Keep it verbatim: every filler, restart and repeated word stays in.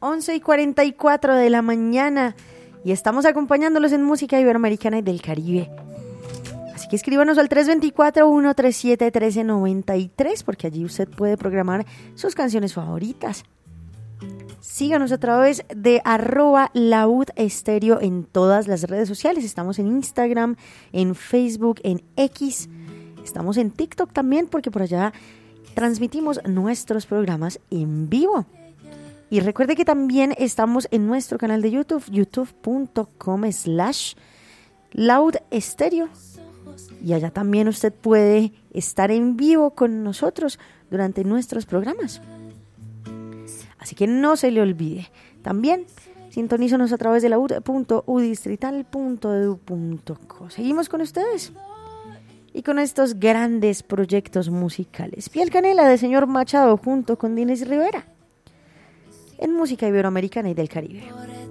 once y cuarenta y cuatro de la mañana y estamos acompañándolos en música iberoamericana y del Caribe. Así que escríbanos al tres dos cuatro, uno tres siete, uno tres nueve tres porque allí usted puede programar sus canciones favoritas. Síganos a través de arroba laúd estéreo en todas las redes sociales. Estamos en Instagram, en Facebook, en X. Estamos en TikTok también porque por allá transmitimos nuestros programas en vivo. Y recuerde que también estamos en nuestro canal de YouTube, youtube.com slash laúd estéreo. Y allá también usted puede estar en vivo con nosotros durante nuestros programas. Así que no se le olvide. También sintonízanos a través de laúd punto u distrital punto edu punto co. Seguimos con ustedes y con estos grandes proyectos musicales. Piel Canela de Señor Machado junto con Dines Rivera en música iberoamericana y del Caribe.